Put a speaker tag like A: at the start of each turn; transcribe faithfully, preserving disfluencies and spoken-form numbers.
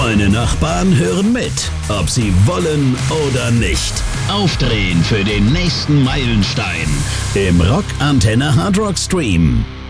A: Meine Nachbarn hören mit, ob sie wollen oder nicht. Aufdrehen für den nächsten Meilenstein im Rock Antenne Hard Rock Stream.